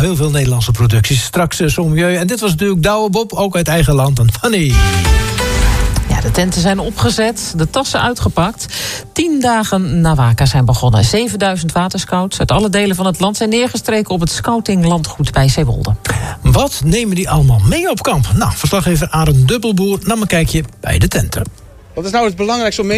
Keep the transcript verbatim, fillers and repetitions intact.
heel veel Nederlandse producties. Straks uh, Sommieu. En dit was natuurlijk Douwe Bob, ook uit eigen land. En Fanny. Ja, de tenten zijn opgezet, de tassen uitgepakt. Tien dagen Nawaka zijn begonnen. zevenduizend waterscouts uit alle delen van het land zijn neergestreken op het scoutinglandgoed bij Zeewolde. Wat nemen die allemaal mee op kamp? Nou, verslaggever Arend Dubbelboer nam een kijkje bij de tenten. Wat is nou het belangrijkste om mee